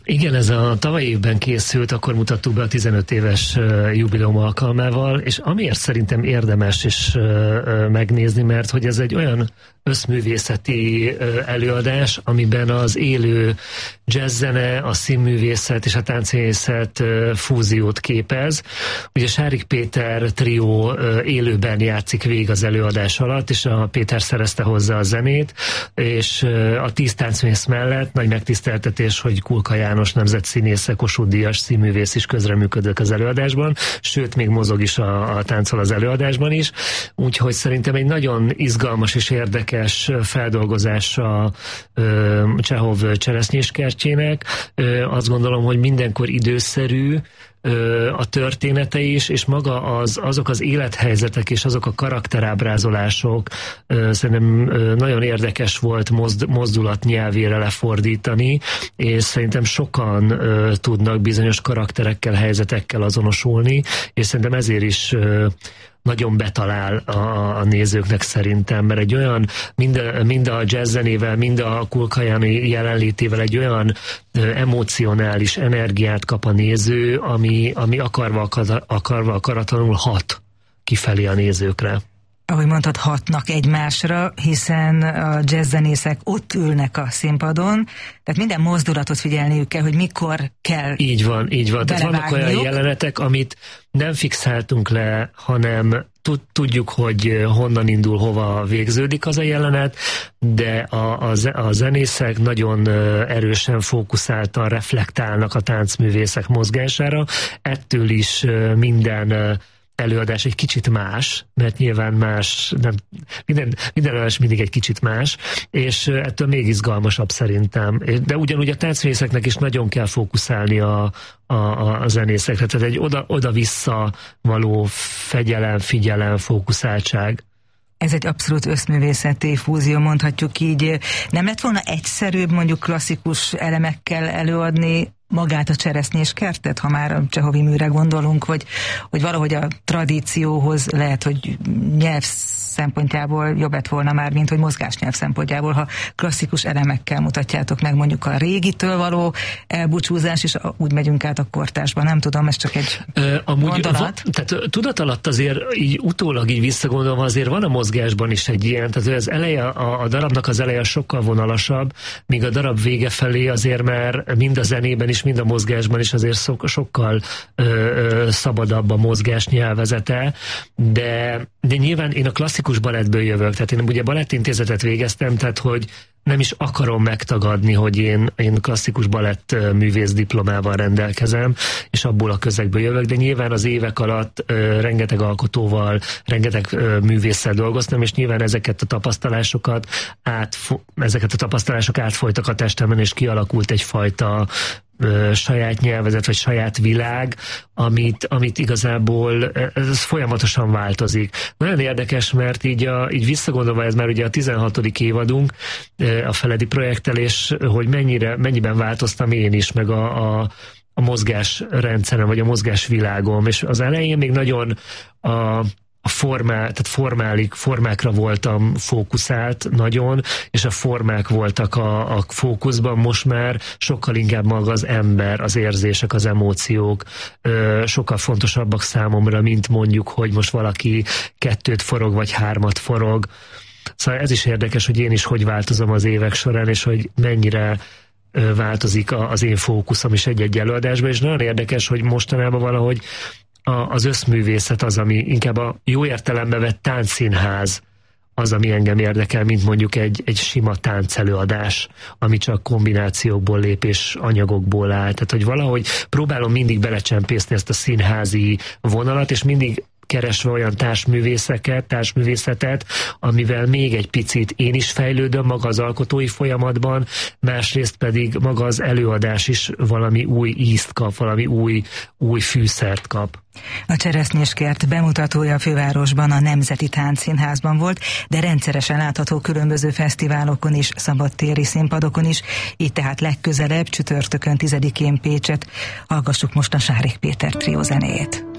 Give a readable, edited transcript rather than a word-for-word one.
Igen, ez a tavalyi évben készült, akkor mutattuk be a 15 éves jubileum alkalmával, és amiért szerintem érdemes is megnézni, mert hogy ez egy olyan összművészeti előadás, amiben az élő jazzzene, a színművészet és a táncművészet fúziót képez. Ugye Sárik Péter trió élőben játszik végig az előadás alatt, és a Péter szerezte hozzá a zenét, és a 10 táncművész mellett nagy megtiszteltetés, hogy Kulka János nemzetszínésze, Kossuth Díjas színművész is közreműködött az előadásban, sőt, még mozog is a táncol az előadásban is, úgyhogy szerintem egy nagyon izgalmas és érdekes feldolgozása Csehov Cseresznyéskertjének. Azt gondolom, hogy mindenkor időszerű a története is, és maga azok az élethelyzetek és azok a karakterábrázolások szerintem nagyon érdekes volt mozdulat nyelvére lefordítani, és szerintem sokan tudnak bizonyos karakterekkel, helyzetekkel azonosulni, és szerintem ezért is nagyon betalál a nézőknek szerintem, mert egy olyan, mind a jazzzenével, mind a Kulka-Jáni jelenlétével egy olyan emocionális energiát kap a néző, ami akarva akaratlanul hat kifelé a nézőkre. Ahogy mondtad, hatnak egymásra, hiszen a jazzzenészek ott ülnek a színpadon, tehát minden mozdulatot figyelniük kell, hogy mikor kell. Így van. Tehát vannak olyan jelenetek, amit nem fixáltunk le, hanem tudjuk, hogy honnan indul, hova végződik az a jelenet, de a zenészek nagyon erősen fókuszáltan reflektálnak a táncművészek mozgására. Ettől is minden előadás egy kicsit más, mert nyilván más, minden előadás mindig egy kicsit más, és ettől még izgalmasabb szerintem. De ugyanúgy a táncművészeknek is nagyon kell fókuszálni a zenészekre, tehát egy oda-vissza való fegyelem, figyelem, fókuszáltság. Ez egy abszolút összművészeti fúzió, mondhatjuk így. Nem lett volna egyszerűbb mondjuk klasszikus elemekkel előadni magát a Cseresznyéskertet, ha már a Csehovi műre gondolunk, hogy valahogy a tradícióhoz lehet, hogy nyelv szempontjából jobb lett volna már, mint hogy mozgásnyelv szempontjából, ha klasszikus elemekkel mutatjátok meg mondjuk a régitől való elbúcsúzás, és úgy megyünk át a kortársba. Nem tudom, ez csak egy gondolat. Tehát tudat alatt azért így utólag így visszagondolva azért van a mozgásban is egy ilyen, tehát az eleje, a darabnak az eleje sokkal vonalasabb, míg a darab vége felé azért már mind a zenében is, mind a mozgásban is azért sokkal szabadabb a mozgás nyelvezete, de nyilván én a klasszikus balettből jövök, tehát én ugye balettintézetet végeztem, tehát hogy nem is akarom megtagadni, hogy én klasszikus balett művész diplomával rendelkezem, és abból a közegből jövök, de nyilván az évek alatt rengeteg alkotóval, rengeteg művésszel dolgoztam, és nyilván ezeket a tapasztalások átfolytak a testemben, és kialakult egyfajta saját nyelvezet, vagy saját világ, amit igazából ez folyamatosan változik. Nagyon érdekes, mert így visszagondolva, ez már ugye a 16. évadunk a Feledi projekttel, és hogy mennyiben változtam én is, meg a mozgásrendszerem, vagy a mozgásvilágom, és az elején még nagyon formákra voltam fókuszált nagyon, és a formák voltak a fókuszban, most már sokkal inkább maga az ember, az érzések, az emóciók sokkal fontosabbak számomra, mint mondjuk, hogy most valaki 2 forog, vagy 3 forog. Szóval ez is érdekes, hogy én is hogy változom az évek során, és hogy mennyire változik az én fókuszom is egy-egy előadásban, és nagyon érdekes, hogy mostanában valahogy az összművészet az, ami inkább a jó értelembe vett táncszínház az, ami engem érdekel, mint mondjuk egy sima táncelőadás, ami csak kombinációkból lép és anyagokból áll. Tehát, hogy valahogy próbálom mindig belecsempészni ezt a színházi vonalat, és mindig keresve olyan társművészetet, amivel még egy picit én is fejlődöm maga az alkotói folyamatban, másrészt pedig maga az előadás is valami új ízt kap, valami új fűszert kap. A Cseresznyéskert bemutatója a fővárosban, a Nemzeti Táncszínházban volt, de rendszeresen látható különböző fesztiválokon is, szabadtéri színpadokon is, így tehát legközelebb csütörtökön 10-én Pécset. Hallgassuk most a Sárik Péter trió zenéjét.